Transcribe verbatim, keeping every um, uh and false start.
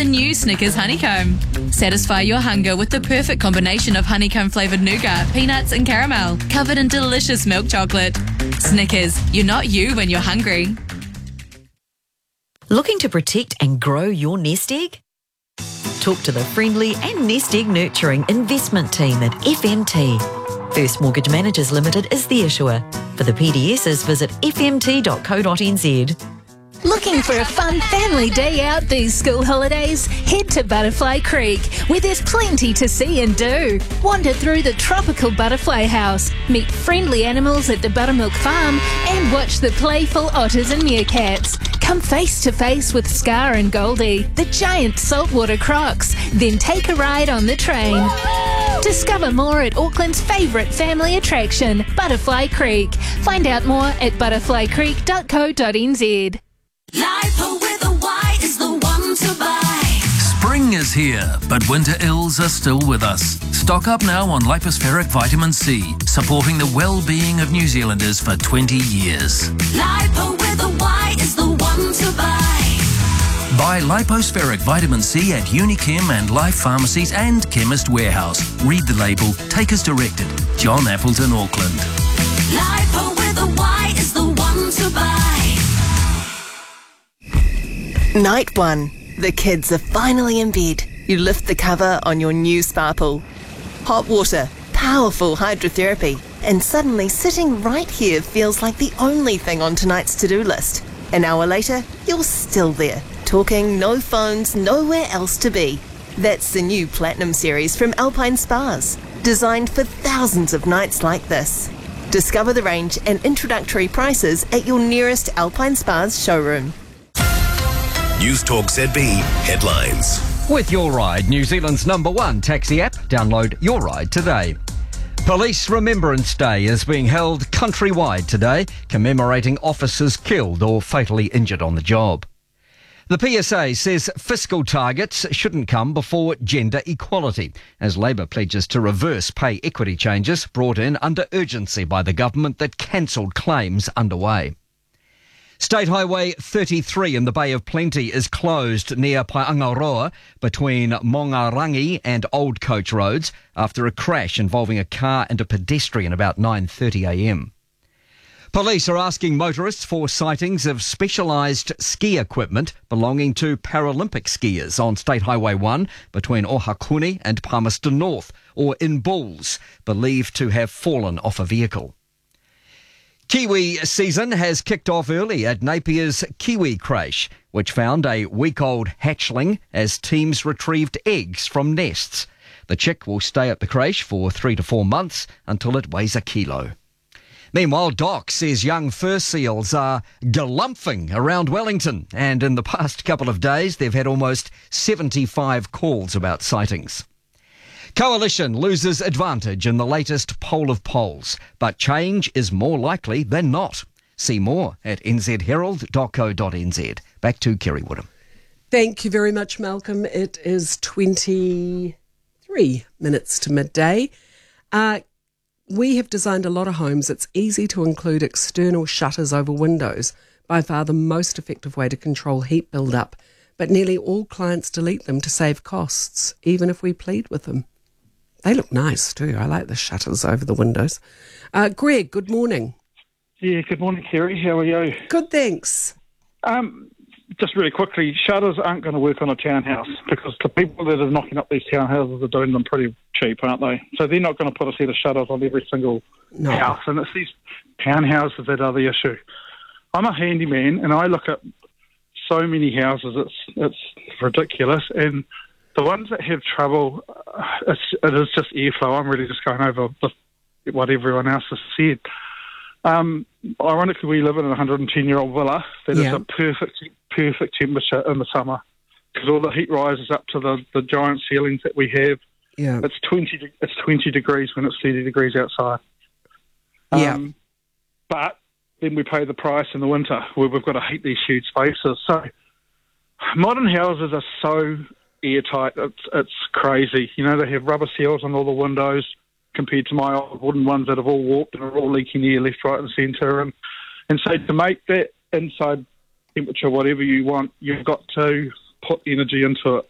the new Snickers Honeycomb. Satisfy your hunger with the perfect combination of honeycomb-flavoured nougat, peanuts and caramel, covered in delicious milk chocolate. Snickers, you're not you when you're hungry. Looking to protect and grow your nest egg? Talk to the friendly and nest egg nurturing investment team at F M T. First Mortgage Managers Limited is the issuer. For the P D Ss, visit f m t dot co dot n z. Looking for a fun family day out these school holidays? Head to Butterfly Creek, where there's plenty to see and do. Wander through the tropical butterfly house, meet friendly animals at the Buttermilk Farm, and watch the playful otters and meerkats. Come face to face with Scar and Goldie, the giant saltwater crocs, then take a ride on the train. Discover more at Auckland's favourite family attraction, Butterfly Creek. Find out more at butterfly creek dot co dot n z. Lipo with a Y is the one to buy. Spring is here, but winter ills are still with us. Stock up now on lipospheric vitamin C, supporting the well-being of New Zealanders for twenty years. Lipo with a Y is the one to buy. Buy lipospheric vitamin C at Unichem and Life Pharmacies and Chemist Warehouse. Read the label. Take as directed. John Appleton, Auckland. Lipo with a Y is the one to buy. Night one. The kids are finally in bed. You lift the cover on your new spa pool. Hot water, powerful hydrotherapy, and suddenly sitting right here feels like the only thing on tonight's to-do list. An hour later, you're still there, talking, no phones, nowhere else to be. That's the new Platinum series from Alpine Spas, designed for thousands of nights like this. Discover the range and introductory prices at your nearest Alpine Spas showroom. News Talk Z B headlines. With Your Ride, New Zealand's number one taxi app, download Your Ride today. Police Remembrance Day is being held countrywide today, commemorating officers killed or fatally injured on the job. The P S A says fiscal targets shouldn't come before gender equality, as Labour pledges to reverse pay equity changes brought in under urgency by the government that cancelled claims underway. State Highway thirty-three in the Bay of Plenty is closed near Paengaroa between Mongarangi and Old Coach Roads after a crash involving a car and a pedestrian about nine thirty a m. Police are asking motorists for sightings of specialised ski equipment belonging to Paralympic skiers on State Highway one between Ohakune and Palmerston North, or in Bulls, believed to have fallen off a vehicle. Kiwi season has kicked off early at Napier's Kiwi Creche, which found a week-old hatchling as teams retrieved eggs from nests. The chick will stay at the creche for three to four months until it weighs a kilo. Meanwhile, Doc says young fur seals are galumphing around Wellington, and in the past couple of days they've had almost seventy-five calls about sightings. Coalition loses advantage in the latest poll of polls, but change is more likely than not. See more at n z herald dot co dot n z. Back to Kerry Woodham. Thank you very much, Malcolm. It is twenty-three minutes to midday. Uh, we have designed a lot of homes. It's easy to include external shutters over windows, by far the most effective way to control heat build-up. But nearly all clients delete them to save costs, even if we plead with them. They look nice too. I like the shutters over the windows. Uh, Greg, good morning. Yeah, good morning, Kerry. How are you? Good, thanks. Um, just really quickly, shutters aren't going to work on a townhouse because the people that are knocking up these townhouses are doing them pretty cheap, aren't they? So they're not going to put a set of shutters on every single no. house, and it's these townhouses that are the issue. I'm a handyman, and I look at so many houses, it's it's ridiculous, and the ones that have trouble, uh, it's, it is just airflow. I'm really just going over the, what everyone else has said. Um, ironically, we live in a one hundred ten year old villa that yeah. is a perfect, perfect temperature in the summer because all the heat rises up to the, the giant ceilings that we have. Yeah, it's twenty. It's twenty degrees when it's thirty degrees outside. Yeah, um, but then we pay the price in the winter where we've got to heat these huge spaces. So modern houses are so airtight, it's, it's crazy. You know, they have rubber seals on all the windows compared to my old wooden ones that have all warped and are all leaking air left, right and centre. And, and so to make that inside temperature whatever you want, you've got to put energy into it.